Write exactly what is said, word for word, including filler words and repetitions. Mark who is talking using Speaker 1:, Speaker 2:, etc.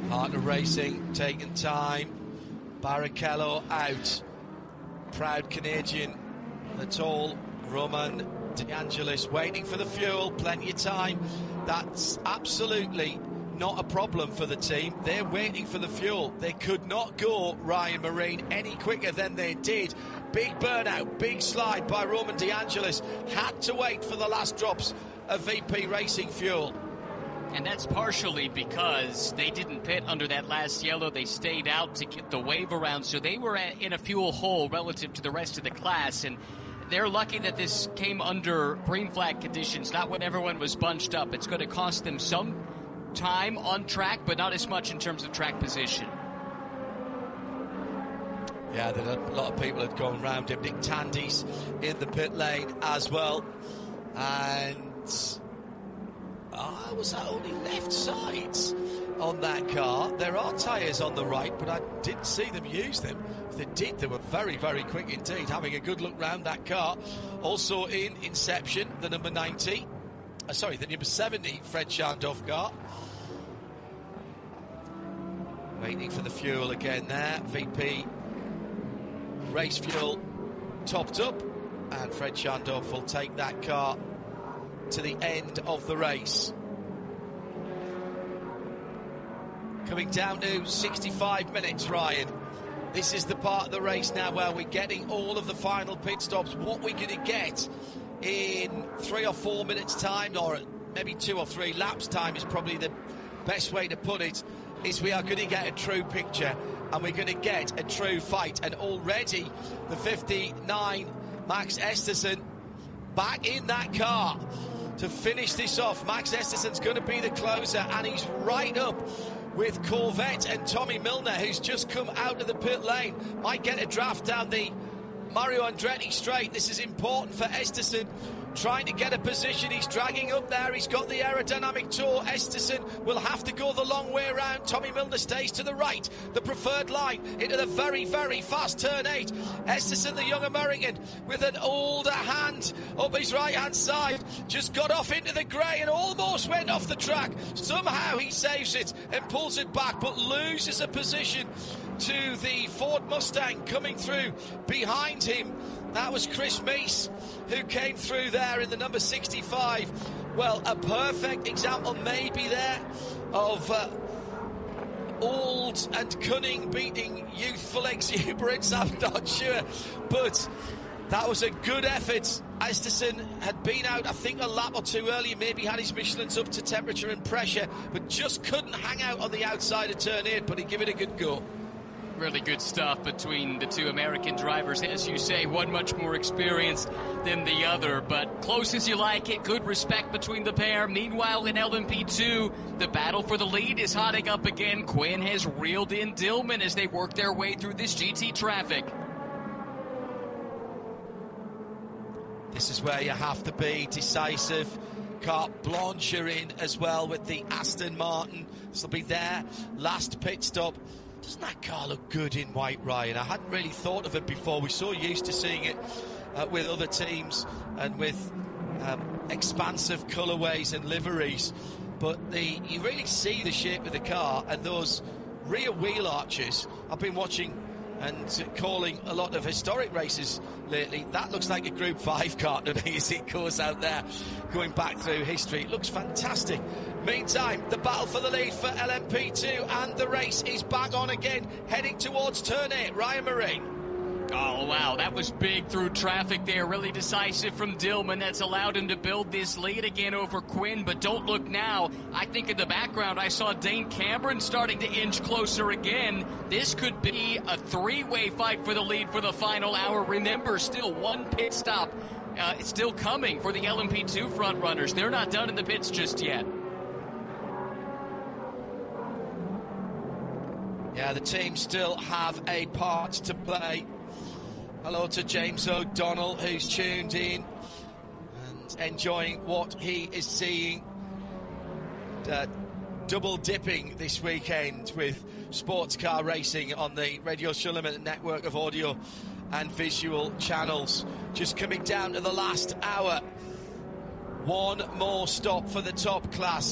Speaker 1: Partner Racing taking time. Barrichello out. Proud Canadian, the tall Roman De Angelis waiting for the fuel, plenty of time. That's absolutely not a problem for the team. They're waiting for the fuel. They could not go, Ryan Marine, any quicker than they did. Big burnout, big slide by Roman De Angelis. Had to wait for the last drops of V P Racing fuel.
Speaker 2: And that's partially because they didn't pit under that last yellow. They stayed out to get the wave around, so they were at, in a fuel hole relative to the rest of the class. And they're lucky that this came under green flag conditions, not when everyone was bunched up. It's going to cost them some time on track, but not as much in terms of track position.
Speaker 1: Yeah, there a lot of people had gone round him. Nick Tandy's in the pit lane as well. And oh, was that only left sides on that car? There are tyres on the right, but I didn't see them use them. If they did, they were very, very quick indeed, having a good look round that car. Also in Inception, the number ninety, uh, sorry, the number seventy, Fred Schandorf car. Waiting for the fuel again there. V P race fuel topped up, and Fred Schandorf will take that car to the end of the race. Coming down to sixty-five minutes, Ryan. This is the part of the race now where we're getting all of the final pit stops. What we're going to get in three or four minutes time, or maybe two or three laps time is probably the best way to put it, is we are going to get a true picture and we're going to get a true fight. And already the fifty-nine Max Esterson back in that car to finish this off. Max Esterson's going to be the closer, and he's right up with Corvette and Tommy Milner, who's just come out of the pit lane. Might get a draft down the Mario Andretti straight. This is important for Esterson, trying to get a position. He's dragging up there. He's got the aerodynamic tour. Esterson will have to go the long way around. Tommy Milner stays to the right, the preferred line, into the very, very fast turn eight. Esterson, the young American, with an older hand up his right-hand side, just got off into the grey and almost went off the track. Somehow he saves it and pulls it back, but loses a position to the Ford Mustang coming through behind him. That was Chris Meese who came through there in the number sixty-five. Well, a perfect example maybe there of uh, old and cunning beating youthful exuberance. I'm not sure, but that was a good effort. Esterson had been out, I think, a lap or two earlier, maybe had his Michelin's up to temperature and pressure, but just couldn't hang out on the outside of turn eight, but he'd give it a good go.
Speaker 2: Really good stuff between the two American drivers. As you say, one much more experienced than the other, but close as you like it. Good respect between the pair. Meanwhile, in L M P two, the battle for the lead is hotting up again. Quinn has reeled in Dillman as they work their way through this G T traffic.
Speaker 1: This is where you have to be decisive. Carte Blanche are in as well with the Aston Martin. This will be their last pit stop. Doesn't that car look good in white, Ryan? I hadn't really thought of it before. We're so used to seeing it uh, with other teams and with um, expansive colourways and liveries. But the you really see the shape of the car and those rear wheel arches. I've been watching and calling a lot of historic races lately. That looks like a Group five car to me as it goes out there, going back through history. It looks fantastic. Meantime, the battle for the lead for L M P two, and the race is back on again, heading towards turn eight. Ryan Marine.
Speaker 2: Oh, wow, that was big through traffic there. Really decisive from Dillman. That's allowed him to build this lead again over Quinn. But don't look now. I think in the background I saw Dane Cameron starting to inch closer again. This could be a three-way fight for the lead for the final hour. Remember, still one pit stop. Uh, it's still coming for the L M P two front runners. They're not done in the pits just yet.
Speaker 1: Yeah, the team still have a part to play. Hello to James O'Donnell, who's tuned in and enjoying what he is seeing. Uh, double dipping this weekend with sports car racing on the Radio Shulman network of audio and visual channels. Just coming down to the last hour. One more stop for the top class.